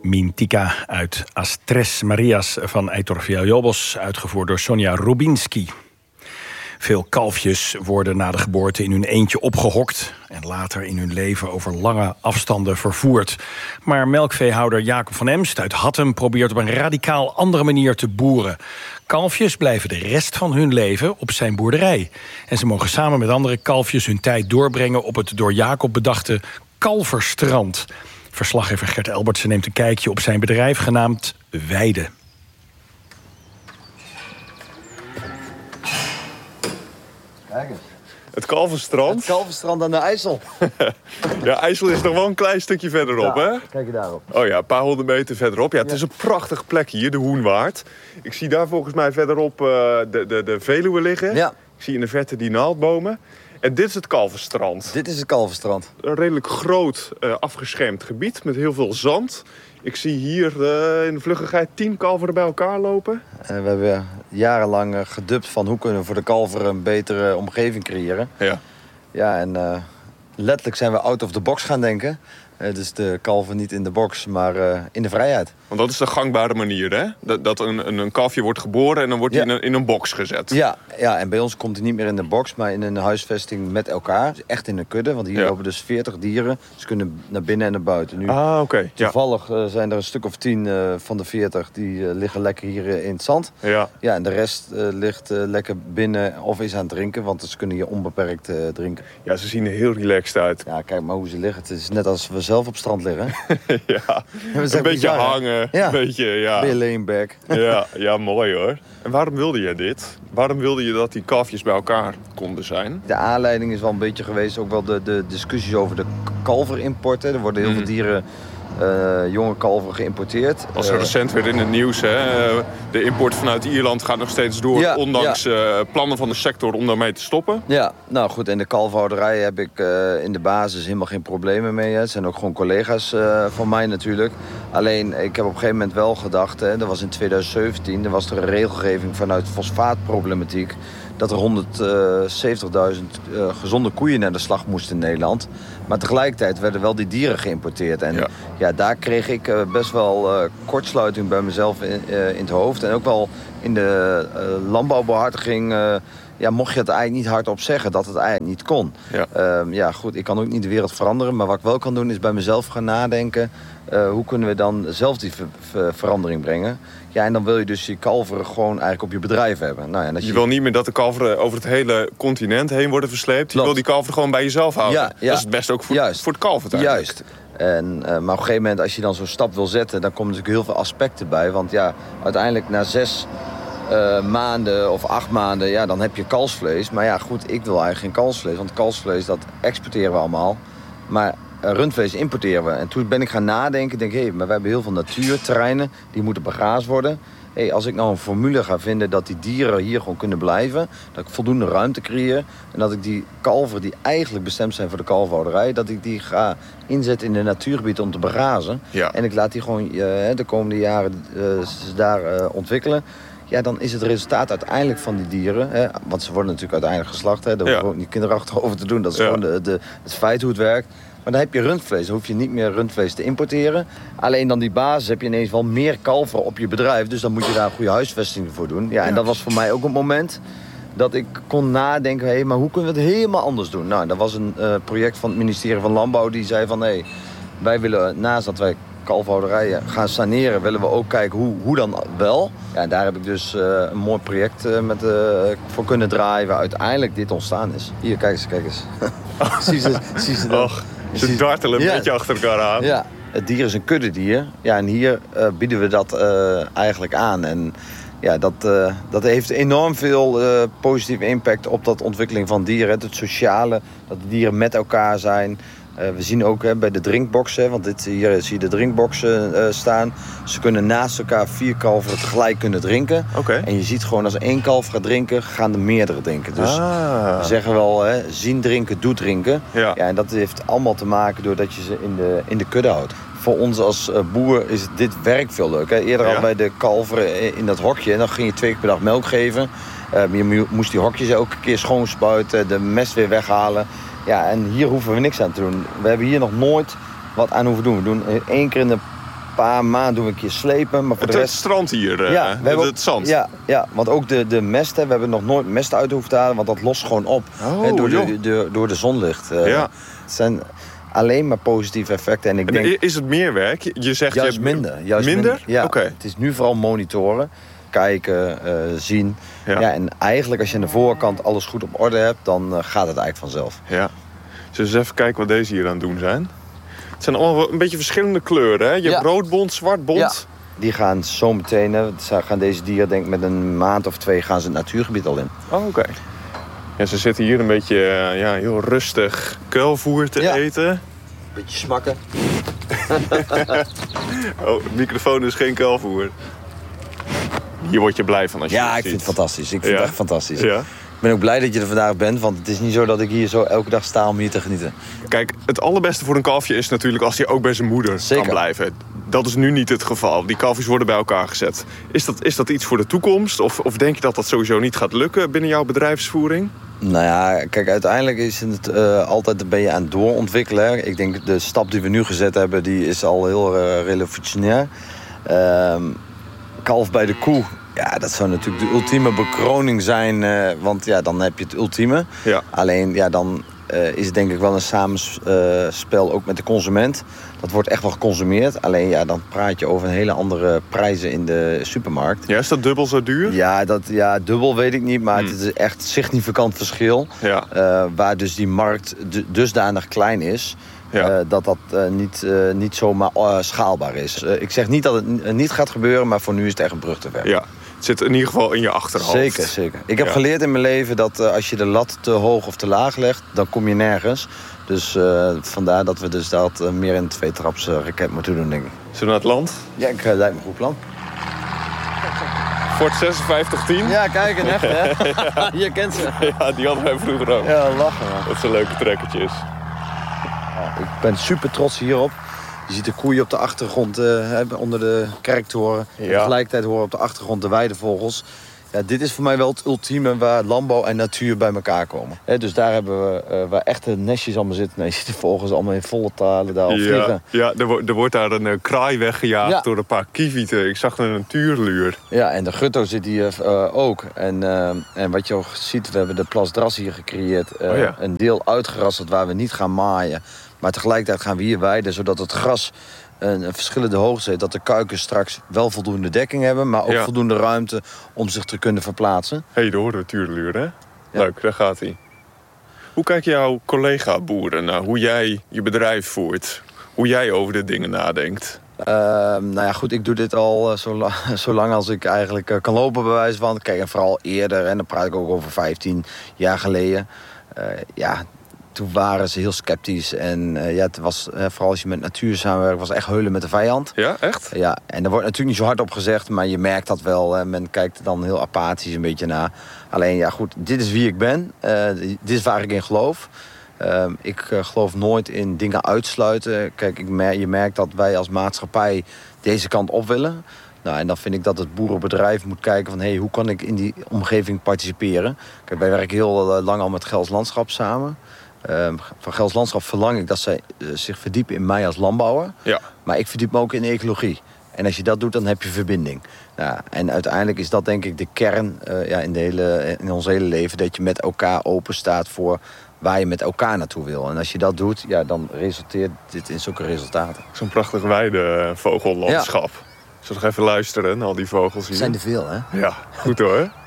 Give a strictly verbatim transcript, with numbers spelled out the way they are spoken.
Mintica uit As Tres Marias van Heitor Villa-Lobos, uitgevoerd door Sonja Rubinski. Veel kalfjes worden na de geboorte in hun eentje opgehokt en later in hun leven over lange afstanden vervoerd. Maar melkveehouder Jacob van Emst uit Hattem probeert op een radicaal andere manier te boeren. Kalfjes blijven de rest van hun leven op zijn boerderij. En ze mogen samen met andere kalfjes hun tijd doorbrengen op het door Jacob bedachte Kalverstrand. Verslaggever Gert Elbertsen neemt een kijkje op zijn bedrijf genaamd Weide. Kijk eens. Het Kalverstrand. Het Kalverstrand aan de IJssel. Ja, IJssel is nog wel een klein stukje verderop, ja, hè? Kijk je daarop. Oh ja, een paar honderd meter verderop. Ja, het ja. is een prachtige plek hier, de Hoenwaard. Ik zie daar volgens mij verderop uh, de, de, de Veluwe liggen. Ja. Ik zie in de verte die naaldbomen. En dit is het Kalverstrand. Dit is het Kalverstrand. Een redelijk groot uh, afgeschermd gebied met heel veel zand. Ik zie hier uh, in de vluggigheid tien kalveren bij elkaar lopen. Uh, we hebben jarenlang uh, gedubt van hoe kunnen we voor de kalveren een betere omgeving creëren. Ja. Ja, en uh, letterlijk zijn we out of the box gaan denken. Uh, dus de kalver niet in de box, maar uh, in de vrijheid. Want dat is de gangbare manier, hè? Dat, dat een, een, een kalfje wordt geboren en dan wordt hij ja. in, een, in een box gezet. Ja, ja, en bij ons komt hij niet meer in de box, maar in een huisvesting met elkaar. Dus echt in een kudde, want hier ja. lopen dus veertig dieren. Ze kunnen naar binnen en naar buiten. Nu, ah, oké. Okay. Toevallig uh, zijn er een stuk of tien uh, van de veertig die uh, liggen lekker hier uh, in het zand. Ja. Ja, en de rest uh, ligt uh, lekker binnen of is aan het drinken, want ze kunnen hier onbeperkt uh, drinken. Ja, ze zien er heel relaxed uit. Ja, kijk maar hoe ze liggen. Het is net als we zelf op strand liggen. ja, een beetje bizar, hangen. Ja. Een beetje, ja. Ben je leanback. ja, ja, mooi hoor. En waarom wilde je dit? Waarom wilde je dat die kalfjes bij elkaar konden zijn? De aanleiding is wel een beetje geweest, ook wel de, de discussies over de kalverimporten. Er worden heel mm. veel dieren, uh, jonge kalveren geïmporteerd. Was er uh, recent weer in het nieuws, hè? De import vanuit Ierland gaat nog steeds door, ja, ondanks ja. uh, plannen van de sector om daarmee te stoppen. Ja, nou goed, in de kalverhouderij heb ik uh, in de basis helemaal geen problemen mee. Hè. Het zijn ook gewoon collega's uh, van mij natuurlijk. Alleen, ik heb op een gegeven moment wel gedacht, hè, dat was in twintig zeventien, er was er een regelgeving vanuit fosfaatproblematiek, dat er honderdzeventigduizend uh, gezonde koeien naar de slag moesten in Nederland. Maar tegelijkertijd werden wel die dieren geïmporteerd. En ja, ja daar kreeg ik uh, best wel uh, kortsluiting bij mezelf in, uh, in het hoofd. En ook wel in de uh, landbouwbehartiging uh, ja, mocht je het eigenlijk niet hardop zeggen dat het eigenlijk niet kon. Ja. Uh, ja, goed, ik kan ook niet de wereld veranderen. Maar wat ik wel kan doen is bij mezelf gaan nadenken. Uh, hoe kunnen we dan zelf die ver- ver- verandering brengen? Ja, en dan wil je dus je kalveren gewoon eigenlijk op je bedrijf hebben. Nou, en als je... je wil niet meer dat de kalveren over het hele continent heen worden versleept. Je Klopt. wil die kalveren gewoon bij jezelf houden. Ja, ja. Dat is het beste ook voor, voor het kalver eigenlijk. Juist. En, uh, maar op een gegeven moment, als je dan zo'n stap wil zetten, dan komen natuurlijk heel veel aspecten bij. Want ja, uiteindelijk na zes uh, maanden of acht maanden, ja, dan heb je kalfsvlees. Maar ja, goed, ik wil eigenlijk geen kalfsvlees. Want kalfsvlees, dat exporteren we allemaal. Maar uh, rundvlees importeren we. En toen ben ik gaan nadenken. Ik denk, hé, hey, maar we hebben heel veel natuurterreinen. Die moeten begraasd worden. Hey, als ik nou een formule ga vinden dat die dieren hier gewoon kunnen blijven, dat ik voldoende ruimte creëer en dat ik die kalveren die eigenlijk bestemd zijn voor de kalverhouderij, dat ik die ga inzetten in de natuurgebieden om te begrazen. Ja. En ik laat die gewoon uh, de komende jaren uh, daar uh, ontwikkelen. Ja, dan is het resultaat uiteindelijk van die dieren, hè, want ze worden natuurlijk uiteindelijk geslacht, hè, daar hoeven we ook niet kinderachtig over te doen, dat is ja. gewoon de, de, het feit hoe het werkt. Maar dan heb je rundvlees. Dan hoef je niet meer rundvlees te importeren. Alleen dan die basis heb je ineens wel meer kalveren op je bedrijf. Dus dan moet je daar een goede huisvesting voor doen. Ja, en ja. dat was voor mij ook een moment dat ik kon nadenken, hé, hey, maar hoe kunnen we het helemaal anders doen? Nou, dat was een uh, project van het ministerie van Landbouw die zei van, hé, hey, wij willen naast dat wij kalverhouderijen gaan saneren, willen we ook kijken hoe, hoe dan wel. Ja, en daar heb ik dus uh, een mooi project uh, met, uh, voor kunnen draaien waar uiteindelijk dit ontstaan is. Hier, kijk eens, kijk eens. zie ze, zie ze dan. Och, ze dartelen een ja. beetje achter elkaar aan. Ja, het dier is een kuddedier. Ja, en hier uh, bieden we dat uh, eigenlijk aan. En ja, dat, uh, dat heeft enorm veel uh, positieve impact op dat ontwikkeling van dieren. Het sociale, dat de dieren met elkaar zijn. Uh, we zien ook hè, bij de drinkboxen, want dit, hier zie je de drinkboxen uh, staan. Ze kunnen naast elkaar vier kalveren tegelijk kunnen drinken. Okay. En je ziet gewoon als er één kalf gaat drinken, gaan er meerdere drinken. Dus ah. we zeggen wel, hè, zien drinken, doet drinken. Ja. Ja, en dat heeft allemaal te maken doordat je ze in de, in de kudde houdt. Voor ons als uh, boer is dit werk veel leuk. Hè? Eerder ja. al bij de kalveren in dat hokje. En dan ging je twee keer per dag melk geven. Uh, je moest die hokjes elke keer schoonspuiten, de mest weer weghalen. Ja, en hier hoeven we niks aan te doen. We hebben hier nog nooit wat aan hoeven doen. We doen één keer in de paar maanden doen we een keer slepen. Maar voor Het, de het rest... strand hier, uh, Ja, we het, hebben ook- het zand. Ja, ja, want ook de, de mest, hè, we hebben nog nooit mest uit hoeven te halen, want dat lost gewoon op. Oh, hè, door, joh. de, de, door de zonlicht. Uh, Ja. Het zijn alleen maar positieve effecten. En ik En denk, is het meer werk? Je zegt juist je, minder. Juist minder? Ja, Oké. het is nu vooral monitoren, kijken, uh, zien. Ja. Ja. en eigenlijk als je aan de voorkant alles goed op orde hebt, dan uh, gaat het eigenlijk vanzelf. Ja. Zullen we eens even kijken wat deze hier aan het doen zijn? Het zijn allemaal wel een beetje verschillende kleuren, hè? Je Ja. hebt roodbont, zwartbont. Ja. Die gaan zo meteen, hè, ze gaan deze dieren denk ik met een maand of twee gaan ze het natuurgebied al in. Oh, oké. Ja, ze zitten hier een beetje uh, ja, heel rustig kuilvoer te Ja. eten. Beetje smakken. Oh, de microfoon is geen kuilvoer. Hier word je blij van als je Ja, dit ik vind ziet. het fantastisch. Ik vind Ja. het echt fantastisch. Ja. Ik ben ook blij dat je er vandaag bent, want het is niet zo dat ik hier zo elke dag sta om hier te genieten. Kijk, het allerbeste voor een kalfje is natuurlijk als hij ook bij zijn moeder Zeker. kan blijven. Dat is nu niet het geval. Die kalfjes worden bij elkaar gezet. Is dat, is dat iets voor de toekomst? Of, of denk je dat dat sowieso niet gaat lukken binnen jouw bedrijfsvoering? Nou ja, kijk, uiteindelijk is het uh, altijd ben je aan het doorontwikkelen. Hè. Ik denk de stap die we nu gezet hebben, die is al heel uh, revolutionair. Uh, kalf bij de koe, ja, dat zou natuurlijk de ultieme bekroning zijn. Uh, want ja, dan heb je het ultieme. Ja. Alleen, ja, dan uh, is het denk ik wel een samenspel uh, ook met de consument. Dat wordt echt wel geconsumeerd. Alleen, ja, dan praat je over een hele andere prijzen in de supermarkt. Ja, is dat dubbel zo duur? Ja, dat, ja, dubbel weet ik niet, maar Hmm. het is echt een significant verschil. Ja. Uh, waar dus die markt d- dusdanig klein is, Ja. uh, dat dat uh, niet, uh, niet zomaar uh, schaalbaar is. Uh, ik zeg niet dat het n- niet gaat gebeuren, maar voor nu is het echt een brug te ver. Ja. Het zit in ieder geval in je achterhoofd. Zeker, zeker. Ik heb Ja. geleerd in mijn leven dat uh, als je de lat te hoog of te laag legt, dan kom je nergens. Dus uh, vandaar dat we dus dat uh, meer in een tweetraps uh, raket moeten doen, denk ik. Zullen we naar het land? Ja, ik uh, lijkt me een goed plan. Ford zesenvijftig tien? Ja, kijk, een echt, hè? Je kent ze. Ja, die hadden wij vroeger ook. Ja, lachen, man. Dat zijn leuke trekkertjes. Ik ben super trots hierop. Je ziet de koeien op de achtergrond uh, onder de kerktoren. Ja. Tegelijkertijd horen op de achtergrond de weidevogels. Ja, dit is voor mij wel het ultieme waar landbouw en natuur bij elkaar komen. He, dus daar hebben we uh, waar echte nestjes allemaal zitten. Nee, je ziet de vogels allemaal in volle talen daar al Ja, vliegen. ja er, wordt, er wordt daar een uh, kraai weggejaagd Ja. door een paar kievieten. Ik zag een natuurluur. Ja, en de gutto zit hier uh, ook. En, uh, en wat je ook ziet, we hebben de plasdras hier gecreëerd. Uh, Oh ja. Een deel uitgerasseld waar we niet gaan maaien. Maar tegelijkertijd gaan we hier weiden, zodat het gras een, een verschillende hoogte heeft. Dat de kuikens straks wel voldoende dekking hebben, maar ook Ja. voldoende ruimte om zich te kunnen verplaatsen. Hé, hey, daar horen we natuurluur, hè? Leuk, daar gaat hij. Hoe kijken jouw collega-boeren naar hoe jij je bedrijf voert? Hoe jij over de dingen nadenkt? Uh, nou ja, goed, ik doe dit al uh, zo, la- zo lang als ik eigenlijk uh, kan lopen, bij wijze van. Kijk, en vooral eerder, en dan praat ik ook over vijftien jaar geleden. Uh, ja, toen waren ze heel sceptisch. En uh, ja, het was, uh, vooral als je met natuur samenwerkt, was echt heulen met de vijand. Ja, echt? Ja, en er wordt natuurlijk niet zo hard op gezegd, maar je merkt dat wel. Hè. Men kijkt er dan heel apathisch een beetje naar. Alleen, ja goed, dit is wie ik ben. Uh, dit is waar ik in geloof. Uh, ik uh, geloof nooit in dingen uitsluiten. Kijk, ik mer- je merkt dat wij als maatschappij deze kant op willen. Nou, en dan vind ik dat het boerenbedrijf moet kijken van, hey, hoe kan ik in die omgeving participeren? Kijk, wij werken heel uh, lang al met Gelds Landschap samen. Uh, van Gelds Landschap verlang ik dat zij uh, zich verdiepen in mij als landbouwer. Ja. Maar ik verdiep me ook in ecologie. En als je dat doet, dan heb je verbinding. Nou, en uiteindelijk is dat denk ik de kern uh, ja, in, de hele, in ons hele leven. Dat je met elkaar open staat voor waar je met elkaar naartoe wil. En als je dat doet, ja, dan resulteert dit in zulke resultaten. Zo'n prachtig weidevogellandschap. Zullen we nog even luisteren naar al die vogels hier? Er zijn er veel, hè? Ja, goed hoor.